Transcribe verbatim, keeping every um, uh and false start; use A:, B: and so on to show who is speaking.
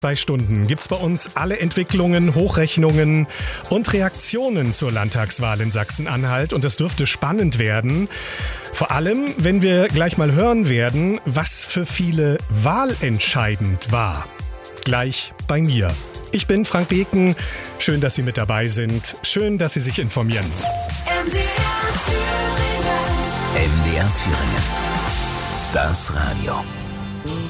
A: Zwei Stunden gibt's bei uns alle Entwicklungen, Hochrechnungen und Reaktionen zur Landtagswahl in Sachsen-Anhalt. Und es dürfte spannend werden. Vor allem, wenn wir gleich mal hören werden, was für viele wahlentscheidend war. Gleich bei mir. Ich bin Frank Beken. Schön, dass Sie mit dabei sind. Schön, dass Sie sich informieren.
B: M D R Thüringen.
C: M D R Thüringen. Das Radio.